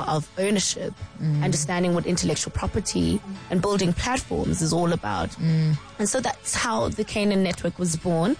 of ownership, understanding what intellectual property and building platforms is all about. And so that's how the Canaan Network was born.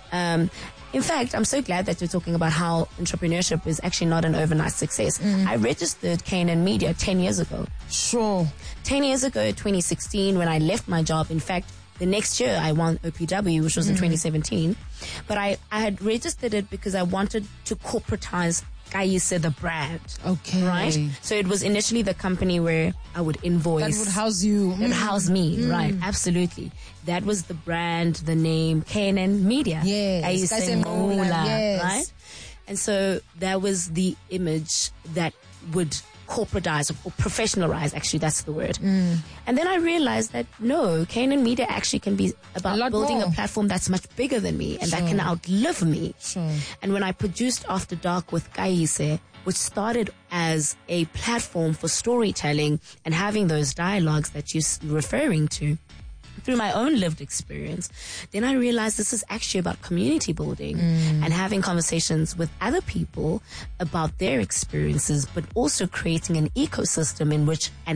In fact, I'm so glad that you're talking about how entrepreneurship is actually not an overnight success. I registered Canaan Media 10 years ago. Sure. 10 years ago, 2016, when I left my job. In fact, the next year I won OPW, which was in 2017. But I had registered it because I wanted to corporatize Kayise, the brand. Okay. Right? So it was initially the company where I would invoice. That would house you. That would house me, right? Absolutely. That was the brand, the name, Canaan Media. Yes. Kayise Ngola, yes. right? And so that was the image that would corporatize or professionalize, actually, that's the word. And then I realized that no, Canaan Media actually can be about building a platform that's much bigger than me and that can outlive me. And when I produced After Dark with Kayise, which started as a platform for storytelling and having those dialogues that you're referring to, through my own lived experience, then I realized this is actually about community building and having conversations with other people about their experiences, but also creating an ecosystem in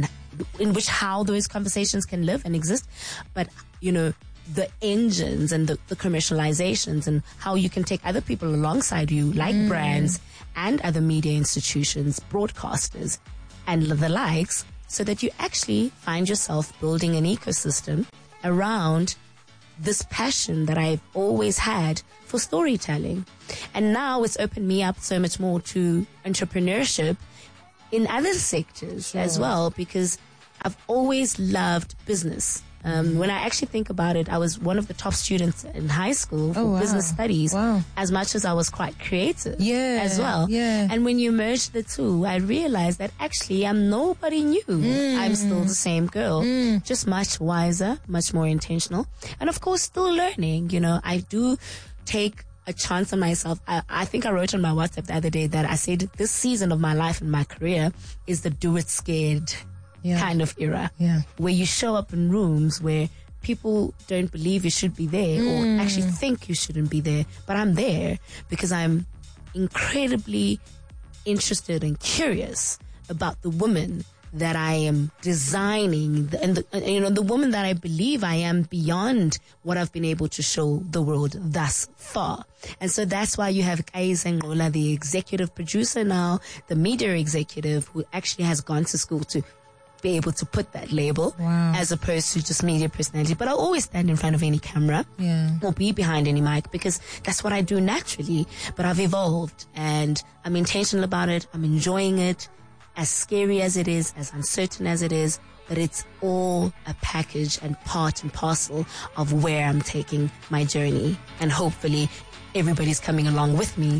which how those conversations can live and exist. But, you know, the engines and the commercializations and how you can take other people alongside you, like brands and other media institutions, broadcasters, and the likes, so that you actually find yourself building an ecosystem around this passion that I've always had for storytelling. And now it's opened me up so much more to entrepreneurship in other sectors as well, because I've always loved business. When I actually think about it, I was one of the top students in high school for business studies, as much as I was quite creative as well. And when you merge the two, I realized that actually I'm nobody new. I'm still the same girl, just much wiser, much more intentional. And of course, still learning. You know, I do take a chance on myself. I think I wrote on my WhatsApp the other day that I said this season of my life and my career is the do it scared kind of era, where you show up in rooms where people don't believe you should be there or actually think you shouldn't be there, but I'm there because I'm incredibly interested and curious about the woman that I am designing and the woman that I believe I am beyond what I've been able to show the world thus far. And so that's why you have Kayise Ngola, the executive producer now, the media executive who actually has gone to school to be able to put that label as opposed to just media personality. But I'll always stand in front of any camera or be behind any mic because that's what I do naturally. But I've evolved and I'm intentional about it. I'm enjoying it, as scary as it is, as uncertain as it is, but it's all a package and part and parcel of where I'm taking my journey. And hopefully everybody's coming along with me.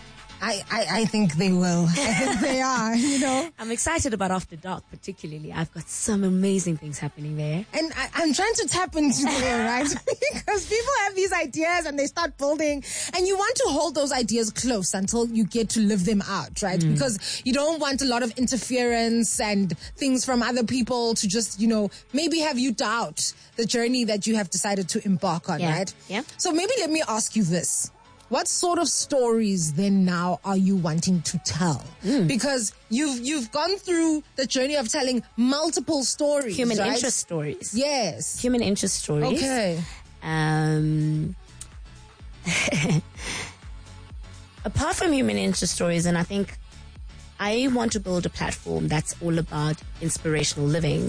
I think they will. I think they are, you know. I'm excited about After Dark, particularly. I've got some amazing things happening there. And I'm trying to tap into there, right? Because people have these ideas and they start building and you want to hold those ideas close until you get to live them out, right? Because you don't want a lot of interference and things from other people to just, you know, maybe have you doubt the journey that you have decided to embark on, right? Yeah. So maybe let me ask you this. What sort of stories then now are you wanting to tell? Because you've gone through the journey of telling multiple stories. Human right? interest stories. Yes. Human interest stories. Okay. Apart from human interest stories, and I think I want to build a platform that's all about inspirational living.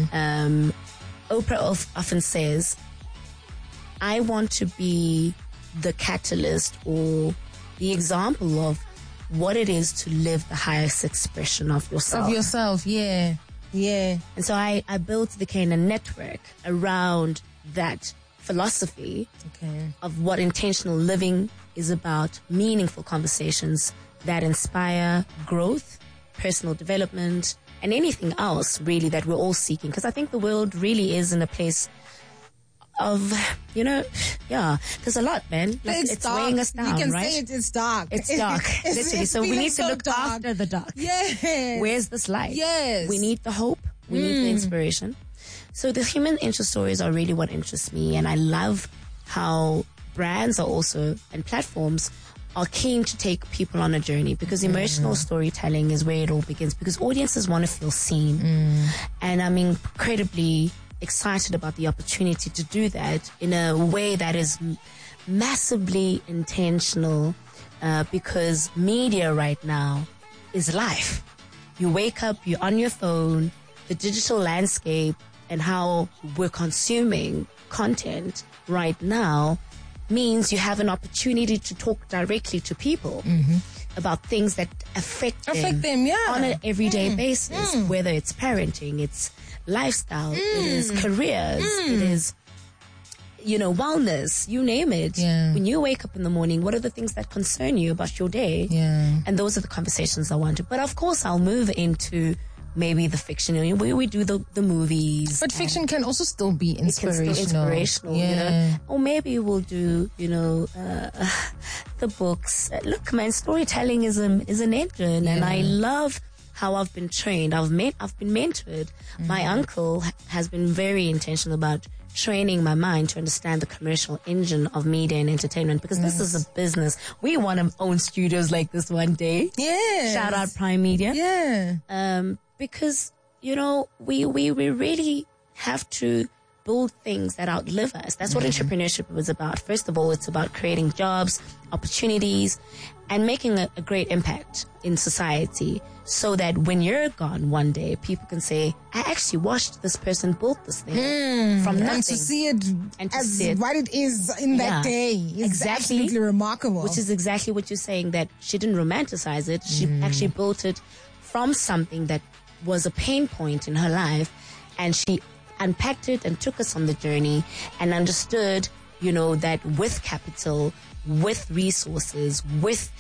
Oprah often says, I want to be the catalyst or the example of what it is to live the highest expression of yourself. Of yourself, yeah. And so I built the Canaan Network around that philosophy of what intentional living is about, meaningful conversations that inspire growth, personal development, and anything else really that we're all seeking. Because I think the world really is in a place of, you know, there's a lot, man. Like, it's weighing us down, right? You can say it's dark. It's dark, literally. So we need to look after the dark. Yes. Where's this light? Yes. We need the hope. We need the inspiration. So the human interest stories are really what interests me. And I love how brands are also, and platforms are keen to take people on a journey, because emotional storytelling is where it all begins, because audiences want to feel seen. And I'm incredibly excited about the opportunity to do that in a way that is massively intentional, because media right now is life. You wake up, you're on your phone, the digital landscape and how we're consuming content right now means you have an opportunity to talk directly to people about things that affect them on an everyday basis, whether it's parenting, it's lifestyle, it is careers, it is, wellness, you name it. When you wake up in the morning, what are the things that concern you about your day? And those are the conversations I want to. But of course, I'll move into maybe the fiction, where we do the movies. But fiction can also still be inspirational. It can still inspirational, Or maybe we'll do, the books. Look, man, storytelling is an engine, and I love how I've been trained. I've been mentored. My uncle has been very intentional about training my mind to understand the commercial engine of media and entertainment, because this is a business. We want to own studios like this one day. Shout out Prime Media. Because, we really have to build things that outlive us. That's what entrepreneurship was about. First of all, it's about creating jobs, opportunities, and making a great impact in society, so that when you're gone one day, people can say, I actually watched this person build this thing from nothing. And to see it what it is in that day is absolutely remarkable. Which is exactly what you're saying, that she didn't romanticize it. She actually built it from something that was a pain point in her life, and she unpacked it and took us on the journey and understood, that with capital, with resources, with,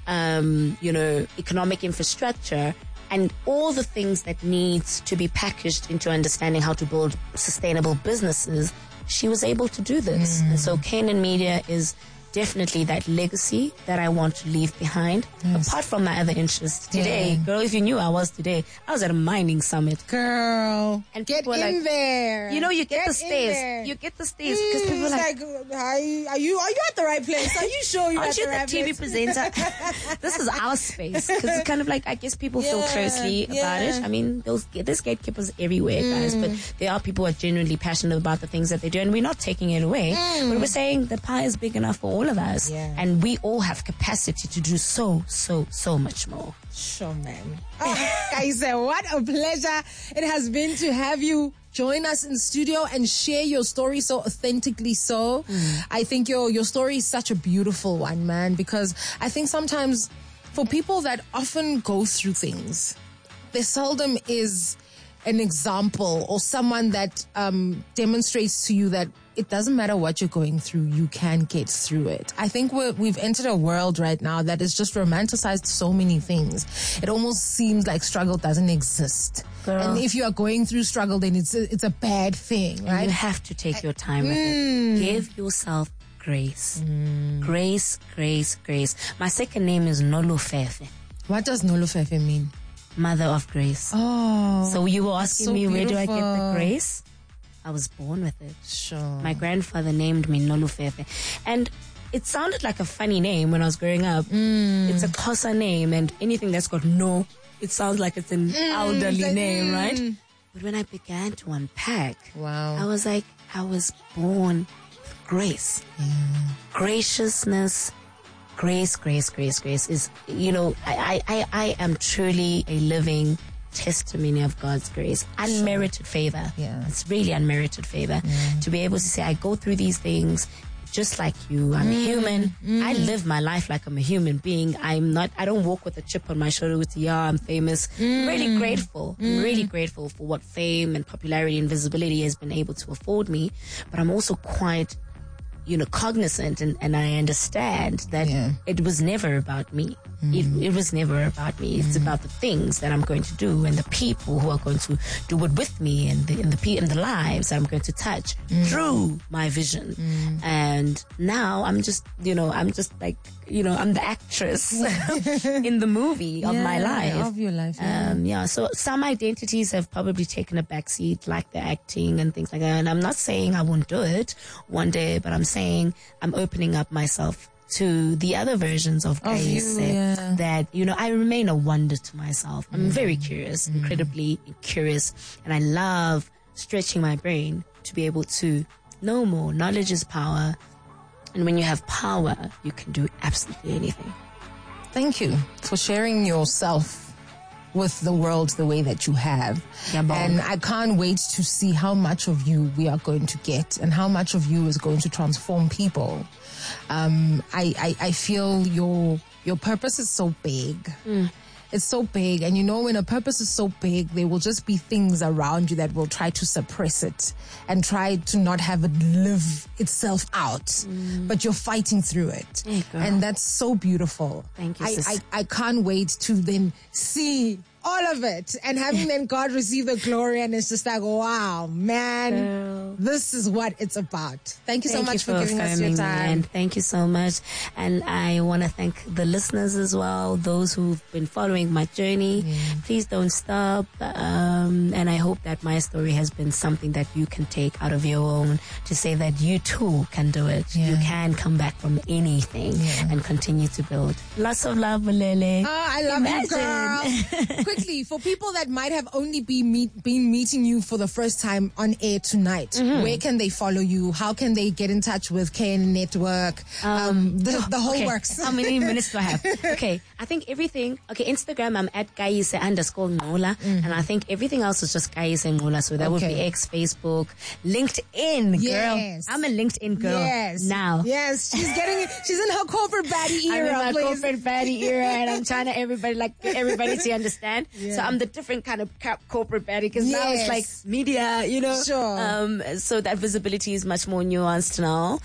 economic infrastructure, and all the things that needs to be packaged into understanding how to build sustainable businesses, she was able to do this. And so Canaan Media is definitely that legacy that I want to leave behind. Apart from my other interests. Today, girl, if you knew I was at a mining summit. Girl, and get in there. You get the stays. You get the stays because people are like, are you at the right place? Are you sure you're at the right place? TV presenter? This is our space, because it's kind of like, I guess people feel closely about it. I mean, there's gatekeepers everywhere, guys, but there are people who are genuinely passionate about the things that they do, and we're not taking it away. But we're saying the pie is big enough for all of us, and we all have capacity to do so much more. Sure, man. Kaise, what a pleasure it has been to have you join us in studio and share your story so authentically. I think your story is such a beautiful one, man, because I think sometimes for people that often go through things, there seldom is an example or someone that demonstrates to you that it doesn't matter what you're going through, you can get through it. I think we've entered a world right now that has just romanticized so many things. It almost seems like struggle doesn't exist. Girl. And if you are going through struggle, then it's a bad thing, right? And you have to take your time with it. Give yourself grace. Grace, grace, grace. My second name is Nolufefe. What does Nolufefe mean? Mother of grace. Oh. So you were asking me, where do I get the grace? I was born with it. Sure. My grandfather named me Nolufefe. And it sounded like a funny name when I was growing up. It's a Xhosa name, and anything that's got no, it sounds like it's an elderly name, right? But when I began to unpack, I was like, I was born with grace. Graciousness. Grace is, I am truly a living testimony of God's grace. Unmerited favor. It's really unmerited favor. To be able to say, I go through these things just like you. I'm a human. I live my life like I'm a human being. I don't walk with a chip on my shoulder with, I'm famous. I'm really grateful. I'm really grateful for what fame and popularity and visibility has been able to afford me. But I'm also quite cognizant and I understand that it was never about me. It was never about me. It's about the things that I'm going to do and the people who are going to do it with me and the lives that I'm going to touch through my vision. And now I'm just like, I'm the actress in the movie of my life. Of your life. So some identities have probably taken a backseat, like the acting and things like that. And I'm not saying I won't do it one day, but I'm saying I'm opening up myself to the other versions of Kayise that, I remain a wonder to myself. I'm very curious, incredibly curious, and I love stretching my brain to be able to know more. Knowledge is power. And when you have power, you can do absolutely anything. Thank you for sharing yourself with the world the way that you have. And I can't wait to see how much of you we are going to get and how much of you is going to transform people. I feel your purpose is so big. It's so big. And when a purpose is so big, there will just be things around you that will try to suppress it and try to not have it live itself out. But you're fighting through it. Hey, and that's so beautiful. Thank you, sis. I can't wait to then see all of it and having then God receive the glory, and it's just like, wow, man, this is what it's about. Thank you so much for giving us your time. And thank you so much. And I want to thank the listeners as well, those who've been following my journey. Please don't stop. And I hope that my story has been something that you can take out of your own to say that you too can do it. You can come back from anything and continue to build. Lots of love, Malele. Oh, I love you, girl. Quickly, for people that might have only been meeting you for the first time on air tonight, where can they follow you? How can they get in touch with KN Network? The whole works. How many minutes do I have? Okay, I think everything. Okay, Instagram, I'm at Kayise_Nqula, and I think everything else is just Kayise_Nqula. So that would be X, Facebook, LinkedIn, girl. Yes. I'm a LinkedIn girl. Yes. Now. Yes, she's in her corporate baddie era. I'm in my corporate baddie era, and I'm trying to get everybody to understand. So I'm the different kind of corporate baddie, because now it's like media, Sure. So that visibility is much more nuanced now.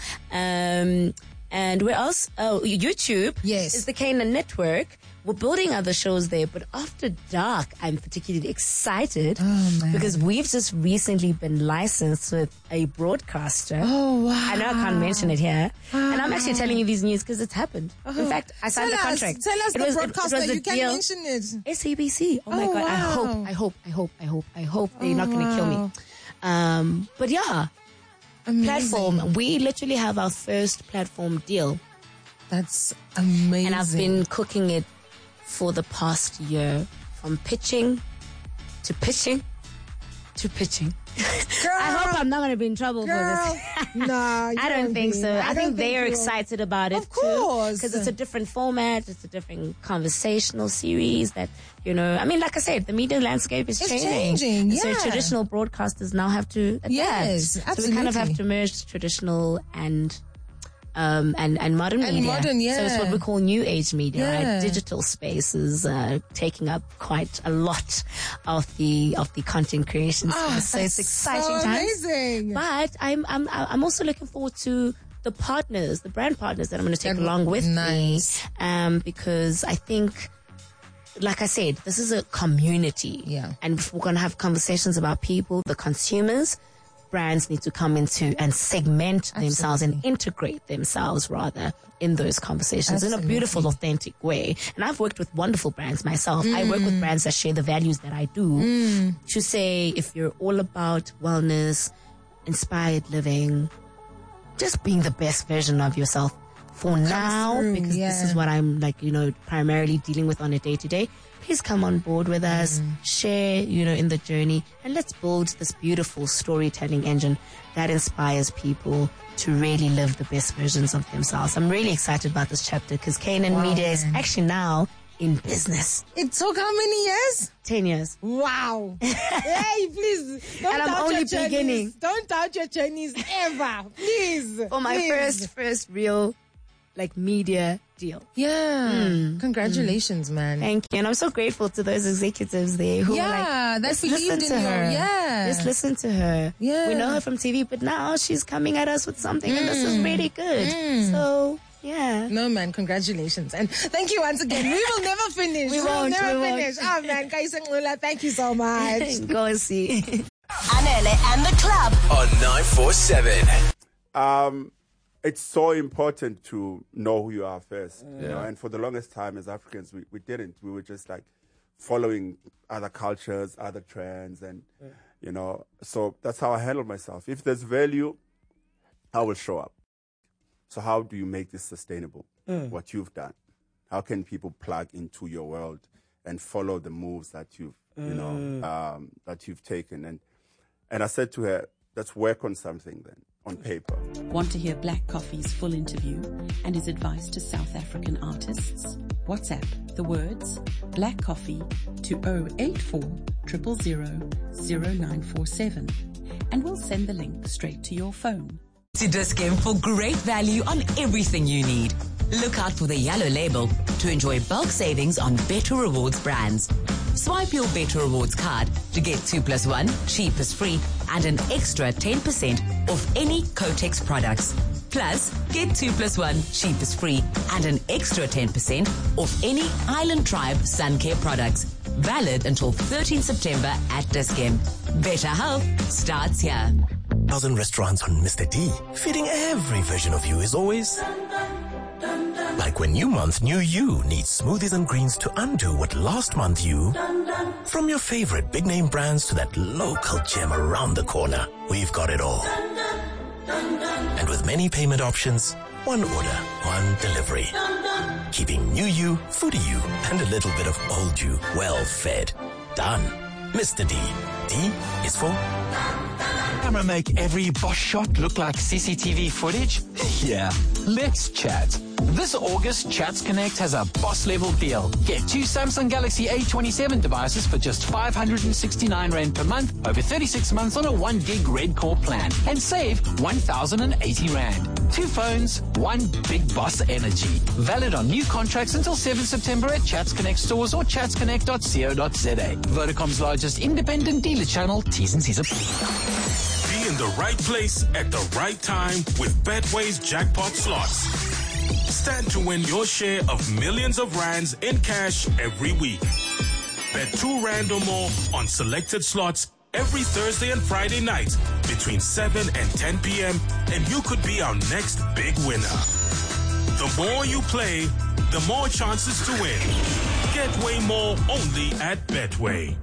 And where else? Oh, YouTube. Yes. Is the KN Network. We're building other shows there, but After Dark, I'm particularly excited because we've just recently been licensed with a broadcaster. Oh, wow. I know I can't mention it here. And I'm actually telling you these news because it's happened. In fact, I signed the contract. Tell us the broadcaster. You can't mention it. SABC. Oh my God. Wow. I hope they're not going to kill me. But yeah. Amazing. Platform. We literally have our first platform deal. That's amazing. And I've been cooking it for the past year, from pitching to pitching to pitching. Girl, I hope I'm not going to be in trouble for this. No, I don't think so. I think they are excited about it, of course, because it's a different format. It's a different conversational series that, like I said, the media landscape is changing. So traditional broadcasters now have to adapt. Yes, absolutely. So we kind of have to merge traditional and modern media. So it's what we call new age media, right? Digital spaces taking up quite a lot of the content creation space. So it's exciting times. Amazing. But I'm also looking forward to the brand partners that I'm going to take along with me, because I think, like I said, this is a community, and if we're going to have conversations about people, the consumers. Brands need to come into and segment themselves and integrate themselves rather in those conversations in a beautiful, authentic way. And I've worked with wonderful brands myself. I work with brands that share the values that I do, to say, if you're all about wellness, inspired living, just being the best version of yourself for now, because this is what I'm primarily dealing with on a day-to-day. Please come on board with us, share, in the journey, and let's build this beautiful storytelling engine that inspires people to really live the best versions of themselves. I'm really excited about this chapter because KN Media is actually now in business. It took how many years? 10 years. Wow. Hey, please. Don't and I'm only beginning. Don't doubt your journeys ever. Please. For my first real media deal. Congratulations, man. Thank you. And I'm so grateful to those executives there who that believed in her. Yeah. Just listen to her. Yeah. We know her from TV, but now she's coming at us with something and this is really good. So yeah. No, man, congratulations. And thank you once again. We will never finish. We will never finish. Oh man, Kayise_Nqula, thank you so much. Go and see. Anele and the club on 947. It's so important to know who you are first, and for the longest time as Africans, we didn't. We were just following other cultures, other trends, and, so that's how I handle myself. If there's value, I will show up. So how do you make this sustainable? What you've done? How can people plug into your world and follow the moves that you've, that you've taken? And I said to her, let's work on something then, on paper. Want to hear Black Coffee's full interview and his advice to South African artists? WhatsApp the words Black Coffee to 084 000 0947 and we'll send the link straight to your phone. To Dis-Chem for great value on everything you need. Look out for the yellow label to enjoy bulk savings on Better Rewards brands. Swipe your Better Rewards card to get 2+1 cheap as free and an extra 10% off any Kotex products. Plus, get 2+1 cheap as free and an extra 10% off any Island Tribe sun care products. Valid until 13 September at Dis-Chem. Better health starts here. 1,000 restaurants on Mr. D. Feeding every version of you is always... Like when new month, new you needs smoothies and greens to undo what last month you... From your favorite big name brands to that local gem around the corner, we've got it all. And with many payment options, one order, one delivery. Keeping new you, foodie you, and a little bit of old you well fed. Done. Mr. D. D is for... Camera make every Bosch shot look like CCTV footage? Yeah, let's chat. This August, Chats Connect has a boss level deal. Get 2 Samsung Galaxy A27 devices for just 569 Rand per month over 36 months on a 1 gig Red Core plan and save 1,080 Rand. 2 phones, 1 big boss energy. Valid on new contracts until 7 September at Chats Connect stores or chatsconnect.co.za. Vodacom's largest independent dealer channel, T's and C's apply. Be in the right place at the right time with Betway's jackpot slots. Stand to win your share of millions of rands in cash every week. Bet 2 Rand or more on selected slots every Thursday and Friday night between 7 and 10 p.m. and you could be our next big winner. The more you play, the more chances to win. Get way more only at Betway.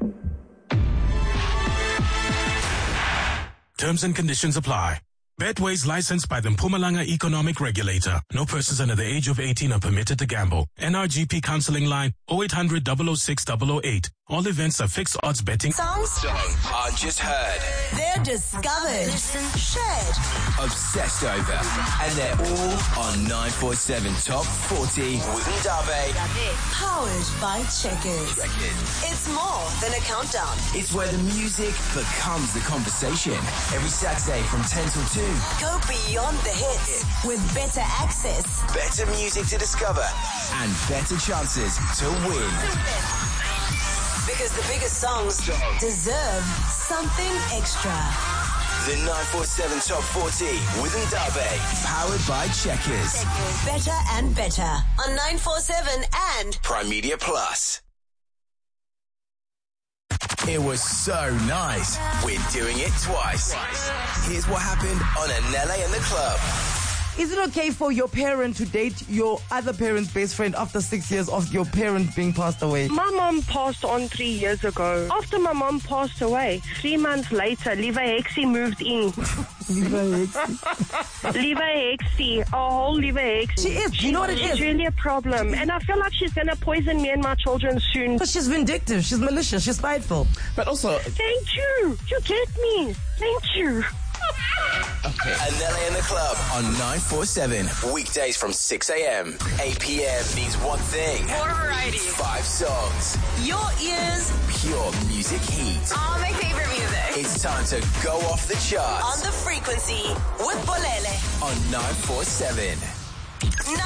Terms and conditions apply. Betway is licensed by the Mpumalanga Economic Regulator. No persons under the age of 18 are permitted to gamble. NRGP counseling line 0800 006 008. All events are fixed odds betting. Songs I just heard. they're discovered, shared, Obsessed over. And they're all on 947 Top 40 with Ndabe. powered by Checkers. It's more than a countdown. It's where the music becomes the conversation. Every Saturday from 10 till 2. Go beyond the hits with better access. Better music to discover and better chances to win. Because the biggest songs deserve something extra. The 947 Top 40 with Ndabe. Powered by Checkers. Better and better on 947 and Prime Media Plus. It was so nice. We're doing it twice. Here's what happened on Anele and the Club. Is it okay for your parent to date your other parent's best friend after 6 years of your parent being passed away? My mom passed on 3 years ago. After my mom passed away, 3 months later, Liva Hexie moved in. Liva Hexie, a whole Liva Hexie. She is. You know what it is? It's really a problem. And I feel like she's going to poison me and my children soon. But she's vindictive. She's malicious. She's spiteful. But also, Thank you. You get me. Thank you. Anele and the Club on 947. Weekdays from 6 a.m. 8 p.m. means one thing. More variety. 5 songs. Your ears Pure music heat. are my favorite music. It's time to go off the charts On the frequency with Bolele. on 947.